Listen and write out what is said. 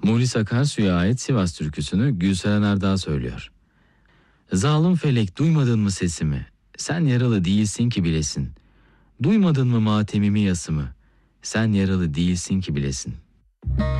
Muhlis Akarsu'ya ait Sivas türküsünü Gülseren Erdağ söylüyor. Zalim felek duymadın mı sesimi? Sen yaralı değilsin ki bilesin. Duymadın mı matemimi yasımı? Sen yaralı değilsin ki bilesin.